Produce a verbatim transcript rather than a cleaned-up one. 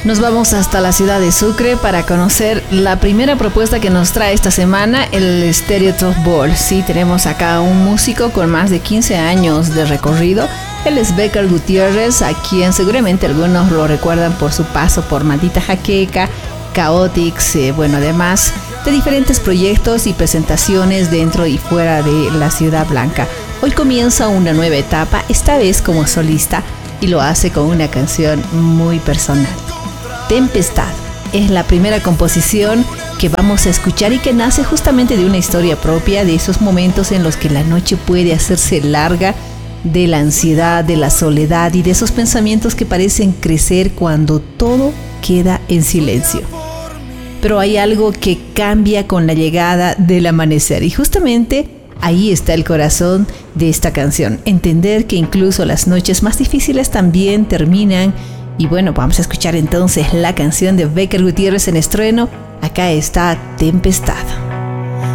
Nos vamos hasta la ciudad de Sucre para conocer la primera propuesta que nos trae esta semana, el Stereo Top Ball. Sí, tenemos acá un músico con más de quince años de recorrido. Él es Becker Gutiérrez, a quien seguramente algunos lo recuerdan por su paso por Maldita Jaqueca, Chaotix, eh, bueno, además de diferentes proyectos y presentaciones dentro y fuera de la Ciudad Blanca. Hoy comienza una nueva etapa, esta vez como solista, y lo hace con una canción muy personal. Tempestad es la primera composición que vamos a escuchar y que nace justamente de una historia propia, de esos momentos en los que la noche puede hacerse larga, de la ansiedad, de la soledad y de esos pensamientos que parecen crecer cuando todo queda en silencio. Pero hay algo que cambia con la llegada del amanecer y justamente ahí está el corazón de esta canción. Entender que incluso las noches más difíciles también terminan. Y bueno, vamos a escuchar entonces la canción de Becker Gutiérrez en estreno. Acá está Tempestad.